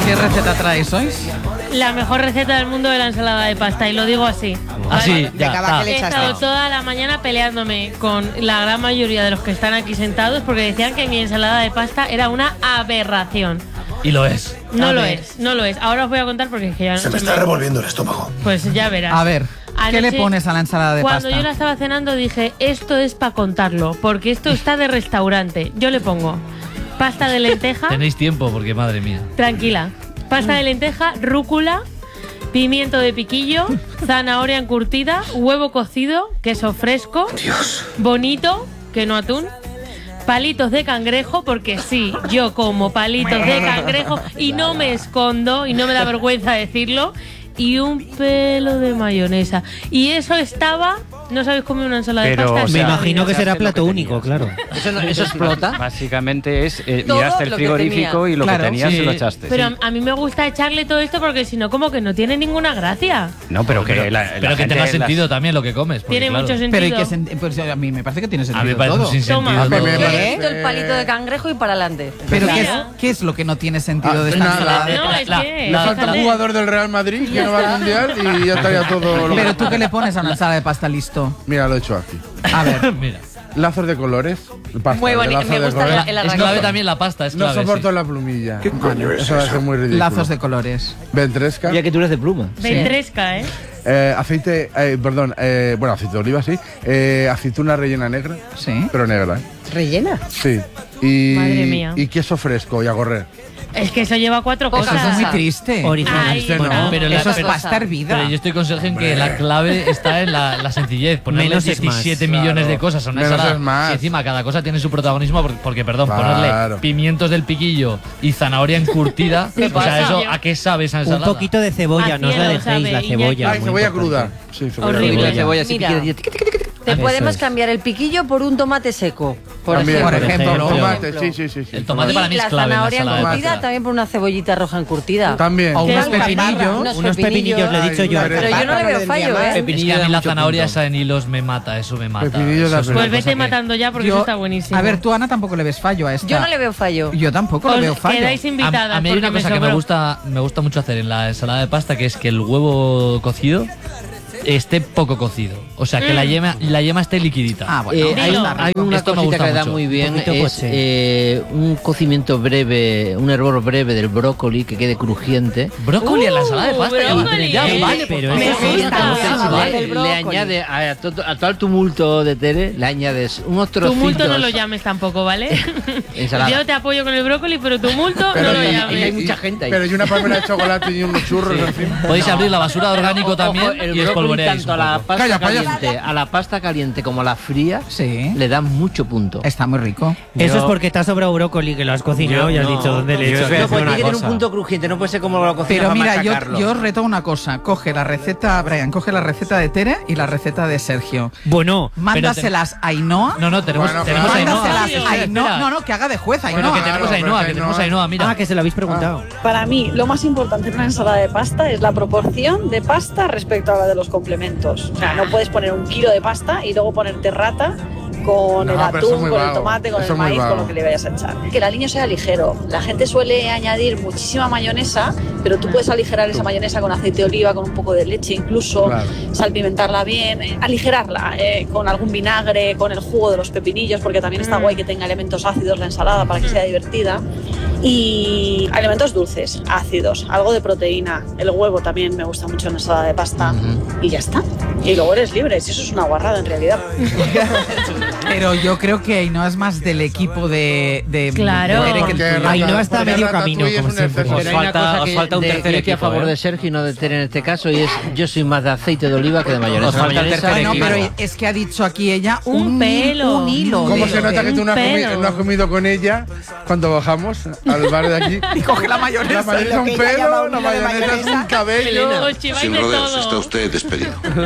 ¿Qué receta traes hoy? La mejor receta del mundo de la ensalada de pasta, y lo digo así. Así, ya. He estado toda la mañana peleándome con la gran mayoría de los que están aquí sentados porque decían que mi ensalada de pasta era una aberración. Y lo es. No lo es. Ahora os voy a contar porque es que ya Se me está revolviendo el estómago. Pues ya verás. A ver, ¿qué le Anoche, pones a la ensalada de cuando pasta? yo la estaba cenando dije, esto es para contarlo, porque esto está de restaurante. Yo le pongo pasta de lenteja. Tenéis tiempo porque, madre mía. Tranquila. Pasta de lenteja, rúcula, pimiento de piquillo, zanahoria encurtida, huevo cocido, queso fresco, bonito, que no atún, palitos de cangrejo, porque sí, yo como palitos de cangrejo y no me escondo y no me da vergüenza decirlo, y un pelo de mayonesa. Y eso estaba... ¿No sabéis comer una ensalada de pasta? Me imagino que será plato único, claro. ¿Eso explota? Básicamente es miraste el frigorífico y lo que tenías se lo echaste. Pero a mí me gusta echarle todo esto porque si no, como que no tiene ninguna gracia. No, pero que pero que tenga sentido también lo que comes. Tiene mucho sentido. Pero pues a mí me parece que tiene sentido. A mí me parece todo. un sinsentido. Quito el palito de cangrejo y para adelante. Pero ¿qué es lo que no tiene sentido de esta ensalada? No, es que... Le falta un jugador del Real Madrid que no va al Mundial y ya estaría todo... Pero tú, ¿qué le pones a una ensalada de pasta listo? Mira, lo he hecho aquí. A ver. Mira. Lazos de colores. Pasta, Muy bonito, me gusta el Es arranque. clave también la pasta, es No clave. soporto sí. la plumilla. ¿Qué coño es Eso va a ser muy ridículo. Lazos de colores. Ventresca. Ya que tú eres de pluma. Ventresca, Aceite, bueno, aceite de oliva, sí. Aceituna rellena negra. Sí. Pero negra, ¿eh? ¿Rellena? Sí. Y, Madre mía. Y queso fresco y a correr. Es que eso lleva 4 Pocas cosas. Eso es muy triste. Original. Ay, Bueno, no. pero Eso es Pero pasta hervida. Pero yo estoy con Sergio en que la clave está en la sencillez. Ponerle Menos es más. 17 millones de Claro. cosas a una Menos ensalada. es más. Y encima cada cosa tiene su protagonismo porque perdón, Claro. ponerle pimientos del piquillo y zanahoria encurtida. ¿Qué O sea, pasa? eso, ¿a qué sabe esa Un ensalada? poquito de cebolla, no os la Cielo dejéis, sabe, la cebolla. Iñaki. Ay, muy cebolla importante. cruda. Sí, cebolla Horrible. cruda. Cebolla así Mira. piquilla. Te Eso podemos es. cambiar el piquillo por un tomate seco. También. Por ejemplo. Tomate, sí. El tomate Y para mí es la clave en la zanahoria ensalada de encurtida pasta. también por una cebollita roja encurtida. También. O unos Qué guapa. pepinillos. Unos pepinillos, lo he dicho yo. Pero yo no le veo fallo, ¿eh? Es que Pepinillo a mí da la mucho zanahoria punto. esa en hilos me mata, eso me mata. Pepinillo da Eso es una Pues pena. vete cosa que- matando ya porque eso está buenísimo. A ver, tú, Ana, tampoco le ves fallo a esta. Yo no le veo fallo. Yo tampoco le veo Os fallo. quedáis invitadas. A mí hay una porque cosa que me sobró. gusta mucho hacer en la ensalada de pasta, que es que el huevo cocido esté poco cocido. O sea, que la yema esté liquidita. Ah, bueno. Hay, Dilo. hay una Esto me cosita gusta que da mucho. muy bien, Un poquito es coche. un cocimiento breve, un hervor breve del brócoli que quede crujiente. Brócoli en la ensalada de pasta. brócoli. Ya, Sí, vale, pero por me favor. gusta. Entonces, El le brócoli. añade a todo el tumulto de Tere, le añades unos trocitos. Tumulto no lo llames tampoco, ¿vale? Ensalada. Yo te apoyo con el brócoli, pero tumulto Pero no lo y- llames. hay mucha gente ahí. Pero y una palmera de chocolate y unos churros encima. Podéis abrir la basura de orgánico Ojo, también el y brócoli espolvoreáis tanto un a la poco. pasta Calla, caliente, a la pasta caliente como a la fría, Sí. le dan mucho punto. Está muy rico. Eso es porque te ha sobrado brócoli, que lo has cocinado y has dicho dónde le he yo hecho. os voy a No, decir pues una tiene que tener un cosa. punto crujiente, no puede ser como lo cocinas Pero para mira, machacarlo. yo os reto una cosa. Coge la receta, Brian, coge la receta de Tere y la receta de Sergio. Bueno, Mándaselas a Ainhoa. No, tenemos, Bueno, tenemos a Ainhoa. Mándaselas Espera, a Ainhoa. espera. No, que haga de juez Bueno, Ainhoa. que tenemos a Ainhoa, que tenemos a Ainhoa, mira. que se lo habéis preguntado. Para mí, lo más importante en una ensalada de pasta es la proporción de pasta respecto a la de los complementos. O sea, no puedes poner 1 kilo de pasta y luego ponerte rata con No, el pero eso es atún, muy con el vago. tomate, con Eso el es muy maíz, con vago. lo que le vayas a echar. Que el aliño sea ligero. La gente suele añadir muchísima mayonesa, pero tú puedes aligerar esa mayonesa con aceite de oliva, con un poco de leche incluso, Claro. salpimentarla bien, aligerarla con algún vinagre, con el jugo de los pepinillos, porque también está guay que tenga elementos ácidos la ensalada para que sea divertida. Y elementos dulces, ácidos, algo de proteína. El huevo también me gusta mucho en la ensalada de pasta. Y ya está. Y luego eres libre, si eso es una guarrada en realidad. Pero yo creo que Ainhoa es más del equipo de Claro. de Tere que el Porque tuyo. Ainhoa está a porque medio Ratatouille camino, es como un siempre. exceso. Pero hay una cosa que falta un de- tercer yo estoy a equipo, favor ¿eh? de Sergio y no de Tere en este caso, y es yo soy más de aceite de oliva que de mayonesa. Os falta el Mayonesa, tercer Bueno, equipo. pero es que ha dicho aquí ella Un pelo. Un hilo. ¿Cómo de- se nota que tú no has, pelo. no has comido con ella cuando bajamos al bar de aquí? Y coge la mayonesa. La mayonesa es un pelo, la mayonesa es un cabello. Os chiváis Sin de rodeos, está todo. usted despedido.